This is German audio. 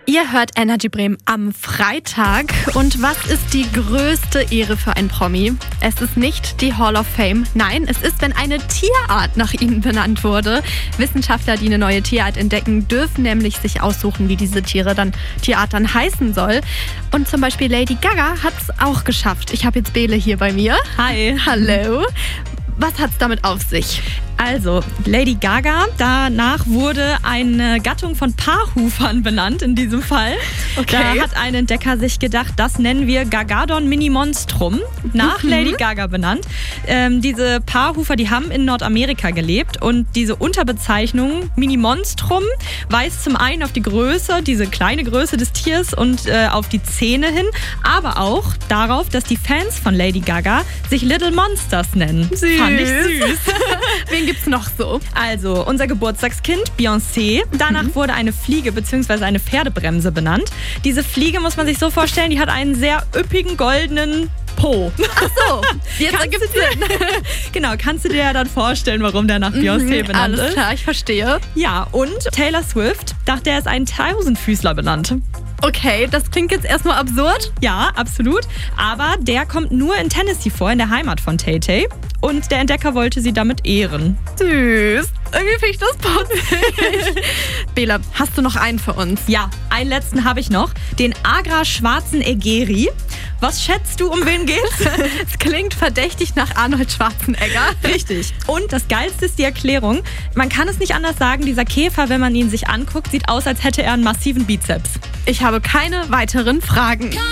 Ihr hört Energy Bremen am Freitag. Und was ist die größte Ehre für einen Promi? Es ist nicht die Hall of Fame. Nein, es ist, wenn eine Tierart nach ihnen benannt wurde. Wissenschaftler, die eine neue Tierart entdecken, dürfen nämlich sich aussuchen, wie diese Tierart dann heißen soll. Und zum Beispiel Lady Gaga hat es auch geschafft. Ich habe jetzt Bele hier bei mir. Hi. Hallo. Was hat es damit auf sich? Also, Lady Gaga, danach wurde eine Gattung von Paarhufern benannt in diesem Fall. Okay. Da hat ein Entdecker sich gedacht, das nennen wir Gagadon Minimonstrum, nach Lady Gaga benannt. Diese Paarhufer, die haben in Nordamerika gelebt und diese Unterbezeichnung Minimonstrum weist zum einen auf die Größe, diese kleine Größe des Tiers und auf die Zähne hin, aber auch darauf, dass die Fans von Lady Gaga sich Little Monsters nennen. Süß. Fand ich süß. Wen gibt's noch so? Also, unser Geburtstagskind, Beyoncé. Danach wurde eine Fliege bzw. eine Pferdebremse benannt. Diese Fliege muss man sich so vorstellen, die hat einen sehr üppigen goldenen Po. Ach so, jetzt ergibt Sinn. Genau, kannst du dir ja dann vorstellen, warum der nach Beyoncé benannt ist. Alles klar, ich verstehe. Ja, und Taylor Swift, dachte er ist ein Tausendfüßler benannt. Okay, das klingt jetzt erstmal absurd. Ja, absolut. Aber der kommt nur in Tennessee vor, in der Heimat von Tay-Tay. Und der Entdecker wollte sie damit ehren. Süß. Irgendwie finde ich das putzig. Bela, hast du noch einen für uns? Ja, einen letzten habe ich noch. Den Agra-schwarzen Egeri. Was schätzt du, um wen geht's? Es klingt verdächtig nach Arnold Schwarzenegger. Richtig. Und das Geilste ist die Erklärung. Man kann es nicht anders sagen, dieser Käfer, wenn man ihn sich anguckt, sieht aus, als hätte er einen massiven Bizeps. Ich habe keine weiteren Fragen.